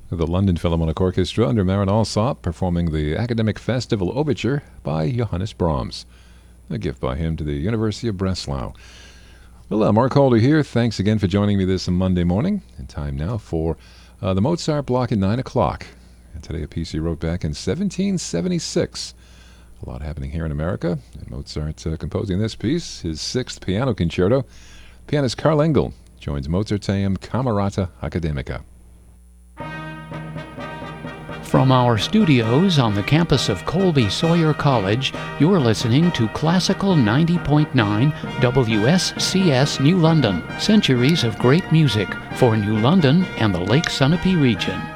The London Philharmonic Orchestra under Marin Alsop performing the Academic Festival Overture by Johannes Brahms, a gift by him to the University of Breslau. Well, Mark Holder here. Thanks again for joining me this Monday morning. And time now for the Mozart block at 9 o'clock. And today a piece he wrote back in 1776. A lot happening here in America. And Mozart composing this piece, his sixth piano concerto. Pianist Karl Engel joins Mozarteum Camerata Academica. From our studios on the campus of Colby Sawyer College, you're listening to Classical 90.9 WSCS New London. Centuries of great music for New London and the Lake Sunapee region.